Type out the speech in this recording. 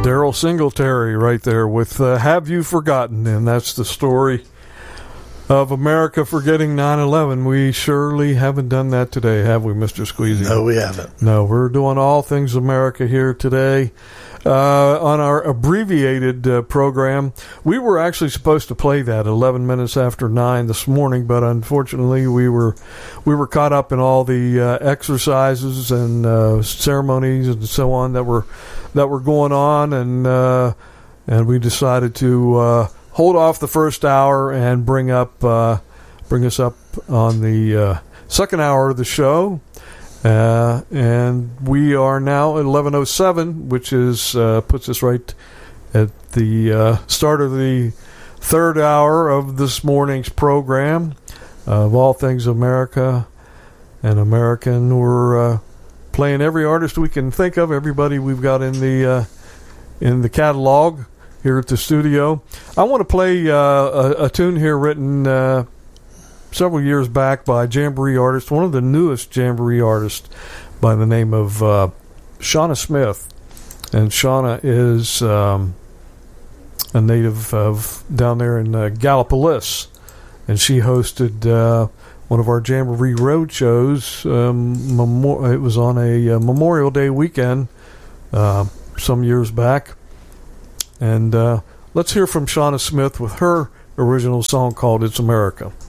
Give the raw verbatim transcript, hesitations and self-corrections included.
Daryl Singletary right there with uh, Have You Forgotten? And that's the story of America forgetting nine eleven. We surely haven't done that today, have we, Mister Squeezy? No, we haven't. No, we're doing all things America here today. Uh, on our abbreviated uh, program, we were actually supposed to play that eleven minutes after nine this morning, but unfortunately we were we were caught up in all the uh, exercises and uh, ceremonies and so on that were that were going on, and uh, and we decided to uh, hold off the first hour and bring up uh, bring us up on the uh, second hour of the show. Uh, and we are now at eleven oh seven, which is uh, puts us right at the uh, start of the third hour of this morning's program uh, of All Things America and American. We're uh, playing every artist we can think of, everybody we've got in the uh, in the catalog here at the studio. I want to play uh, a, a tune here written Uh, several years back by Jamboree artist, one of the newest Jamboree artists by the name of uh, Shauna Smith. And Shauna is um, a native of down there in uh, Gallipolis. And she hosted uh, one of our Jamboree Road shows. Um, memo- it was on a uh, Memorial Day weekend uh, some years back. And uh, let's hear from Shauna Smith with her original song called It's America.